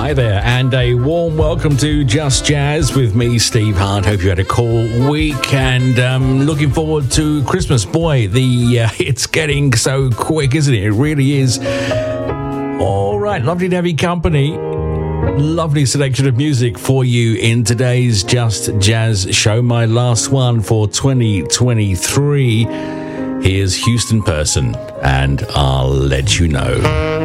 Hi there, and a warm welcome to Just Jazz with me, Steve Hart. Hope you had a cool week, and looking forward to Christmas. Boy, it's getting so quick, isn't it? It really is. All right, lovely to have your company. Lovely selection of music for you in today's Just Jazz show, my last one for 2023. Here's Houston Person, and I'll let you know.